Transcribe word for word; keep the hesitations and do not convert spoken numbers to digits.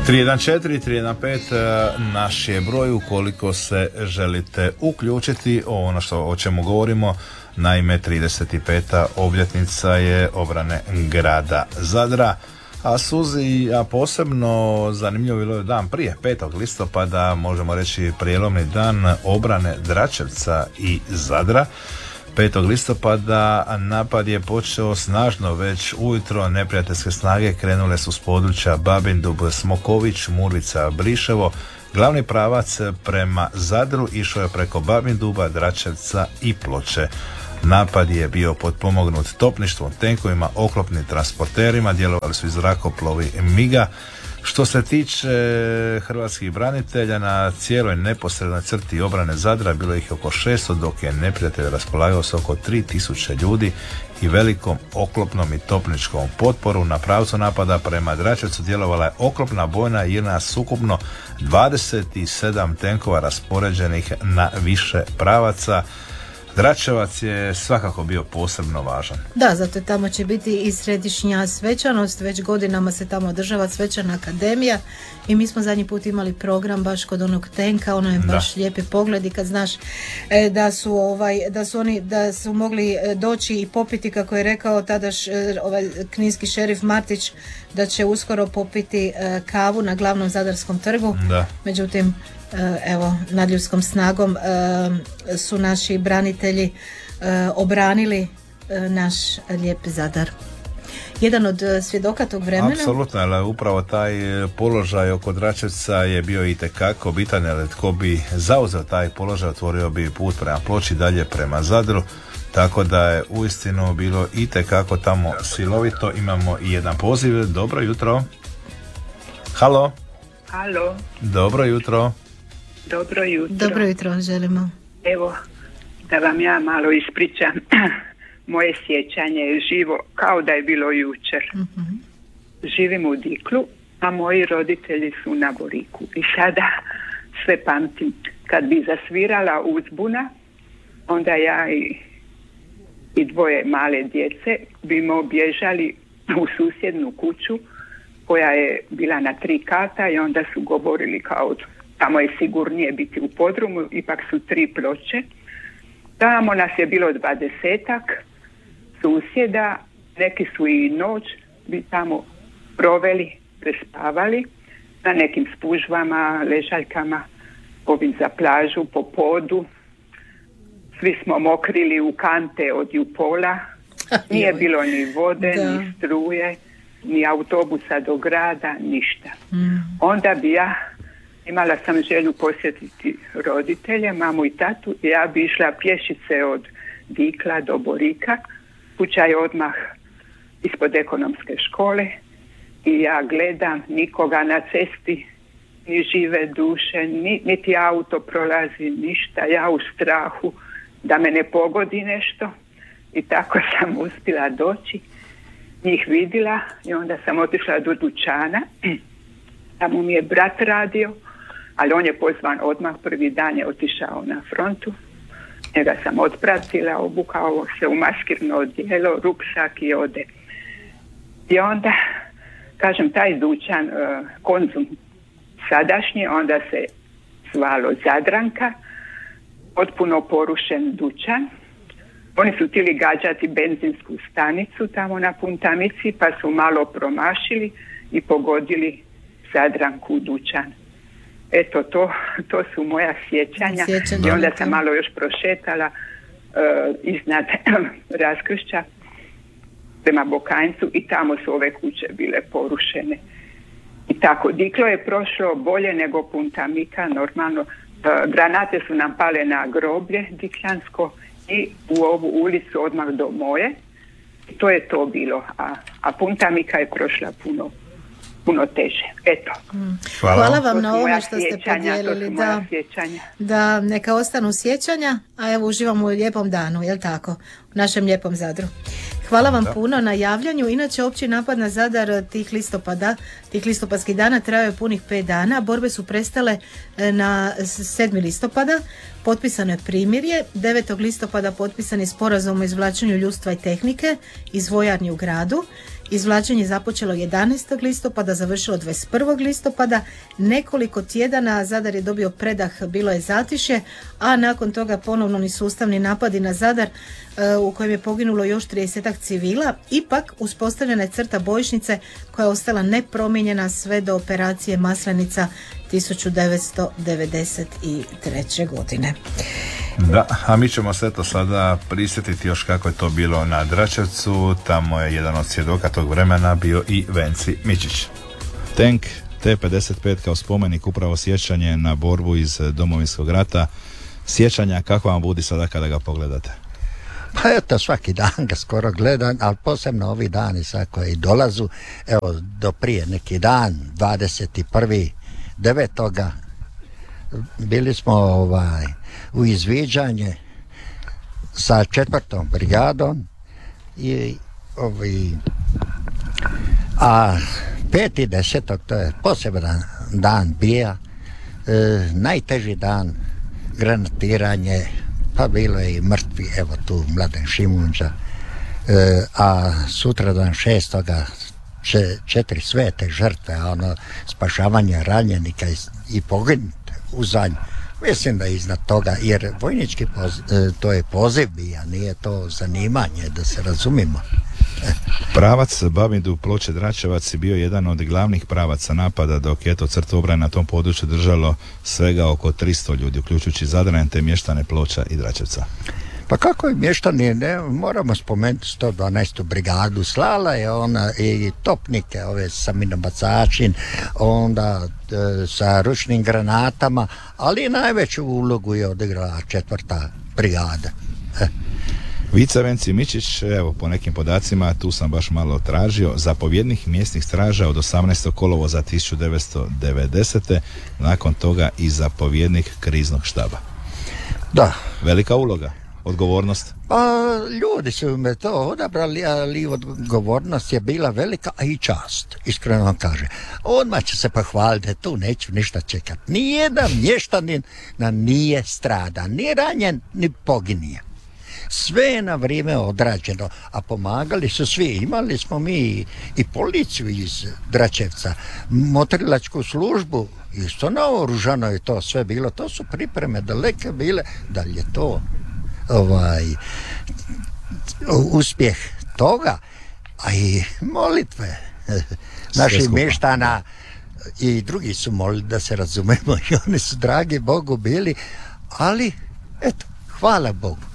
tri jedan četiri tri jedan pet naš je broj ukoliko se želite uključiti o ono što, o čemu govorimo. Naime, trideset peta obljetnica je obrane grada Zadra, a Suzi, a posebno zanimljivo bilo je dan prije, petog listopada, možemo reći prijelomni dan obrane Dračevca i Zadra. petog listopada napad je počeo snažno, već ujutro neprijateljske snage krenule su s područja Babindub, Smoković, Murvica, Briševo. Glavni pravac prema Zadru išao je preko Babinduba, Dračevca i Ploče. Napad je bio potpomognut topništvom, tenkovima, oklopnim transporterima, djelovali su i zrakoplovi MIG-a. Što se tiče hrvatskih branitelja, na cijeloj neposrednoj crti obrane Zadra bilo ih oko šesto, dok je neprijatelj raspolagao s oko tri tisuće ljudi i velikom oklopnom i topničkom potporu. Na pravcu napada prema Dračevcu djelovala je oklopna bojna jedina s ukupno dvadeset sedam tenkova raspoređenih na više pravaca. Dračevac je svakako bio posebno važan. Da, zato tamo će biti i središnja svečanost, već godinama se tamo održava svečana akademija i mi smo zadnji put imali program baš kod onog tenka, ono je baš da. Lijepi pogled i kad znaš e, da su ovaj, da su oni da su mogli doći i popiti, kako je rekao tada š, ovaj kninski šerif Martić, da će uskoro popiti e, kavu na glavnom Zadarskom trgu. Da. Međutim, evo, nadljudskom snagom su naši branitelji obranili naš lijep Zadar. Jedan od svjedoka tog vremena. Apsolutno, ali upravo taj položaj oko Dračevca je bio itekako bitan, jer tko bi zauzeo taj položaj, otvorio bi put prema Ploči, dalje prema Zadru, tako da je uistinu bilo itekako tamo silovito. Imamo i jedan poziv. Dobro jutro. Halo. Halo. Dobro jutro. Dobro jutro. Dobro jutro, želimo. Evo, da vam ja malo ispričam. Moje sjećanje je živo kao da je bilo jučer. Uh-huh. Živim u Diklu, a moji roditelji su na Boriku. I sada sve pamtim. Kad bi zasvirala uzbuna, onda ja i, i dvoje male djece bimo bježali u susjednu kuću koja je bila na tri kata i onda su govorili kao tamo je sigurnije biti u podrumu, ipak su tri ploče. Tamo nas je bilo dvadesetak susjeda, neki su i noć bi tamo proveli, prespavali na nekim spužvama, ležaljkama, ovim za plažu, po podu. Svi smo mokrili u kante od jupola, nije bilo ni vode, da. Ni struje, ni autobusa do grada, ništa. Mm. Onda bi ja imala sam želju posjetiti roditelje, mamu i tatu, i ja bi išla pješice od Dikla do Borika. Kuća je odmah ispod ekonomske škole i ja gledam, nikoga na cesti, ni žive duše, ni, niti auto prolazi, ništa. Ja u strahu da me ne pogodi nešto i tako sam uspjela doći. Njih vidjela i onda sam otišla do dućana. Tamo mi je brat radio, ali on je pozvan odmah, prvi dan je otišao na frontu. Njega sam otpratila, obukao se u maskirno odijelo, ruksak i ode. I onda, kažem, taj dućan, uh, Konzum sadašnji, onda se zvalo Zadranka, potpuno porušen dućan. Oni su htjeli gađati benzinsku stanicu tamo na Puntamici, pa su malo promašili i pogodili Zadranku u dućan. Eto, to, to su moja sjećanja. Sjećanja. I onda sam malo još prošetala uh, iznad Raskršća prema Bokanjcu i tamo su ove kuće bile porušene. I tako, Diklo je prošlo bolje nego Puntamika, normalno. Uh, granate su nam pale na groblje Dikljansko i u ovu ulicu odmah do moje. I to je to bilo. A, a Puntamika je prošla puno puno teže. Eto. Mm. Hvala. Hvala vam na ovome što ste podijelili. Da, da, neka ostanu sjećanja, a evo uživamo u lijepom danu, jel tako? U našem lijepom Zadru. Hvala vam da. puno na javljanju. Inače, opći napad na Zadar tih listopada, tih listopadskih dana trajao je punih pet dana. Borbe su prestale na sedmog listopada. Potpisano je primirje. devetog listopada potpisan je sporazum o izvlačenju ljudstva i tehnike iz vojarni u gradu. Izvlačenje započelo jedanaestog listopada, završilo dvadeset prvog listopada. Nekoliko tjedana Zadar je dobio predah, bilo je zatišje, a nakon toga ponovno sustavni napadi na Zadar u kojem je poginulo još tridesetak civila. Ipak uspostavljena je crta bojišnice koja je ostala nepromijenjena sve do operacije Maslenica tisuću devetsto devedeset treće. godine. Da, a mi ćemo se to sada prisjetiti još kako je to bilo na Dračevcu. Tamo je jedan od svjedoka tog vremena bio i Venci Mičić. Tank T pedeset pet kao spomenik, upravo sjećanje na borbu iz Domovinskog rata. Sjećanja kako vam budi sada kada ga pogledate? Pa eto, svaki dan ga skoro gledam, ali posebno ovi dani sad koji dolazu, evo do prije neki dan, dvadeset prvog devetoga bili smo ovaj, u izviđanje sa četvrtom brigadom i ovi, a peti desetog to je poseban dan bija, e, najteži dan, granatiranje, pa bilo je i mrtvi, evo tu Mladen Šimunđa, e, a sutradan šestoga će četiri svete žrtve, ono spašavanje ranjenika i, i poginute u zanj. Mislim da je iznad toga, jer vojnički poziv, to je poziv bija, nije to zanimanje, da se razumimo. Pravac Babindu Ploče Dračevac je bio jedan od glavnih pravaca napada, dok je to crtu obrane na tom području držalo svega oko tristo ljudi, uključujući Zadrane te mještane Ploča i Dračevca. Pa kako je mještani, ne, moramo spomenuti sto dvanaestu brigadu, slala je ona i topnike, ove sa minobacačin, onda e, sa ručnim granatama, ali najveću ulogu je odigrala četvrta brigada. E. Vica Venci Mičić, evo po nekim podacima, tu sam baš malo tražio, zapovjednik mjesnih straža od osamnaestog kolovoza tisuću devetsto devedesete. Nakon toga i zapovjednik kriznog štaba. Da. Velika uloga. Odgovornost? Pa ljudi su me to odabrali, ali odgovornost je bila velika, a i čast, iskreno vam kaže. Odmah će se pohvaliti, tu neću ništa čekati. Nijedan mještanin nam nije strada, ni ranjen, ni poginije. Sve je na vrijeme odrađeno, a pomagali su svi. Imali smo mi i policiju iz Dračevca, motorilačku službu, isto naoružano je to sve bilo. To su pripreme daleke bile, da li je to ovaj uspjeh toga, a i molitve naših mještana i drugi su molili, da se razumemo, i oni su dragi Bogu bili, ali eto, hvala Bogu.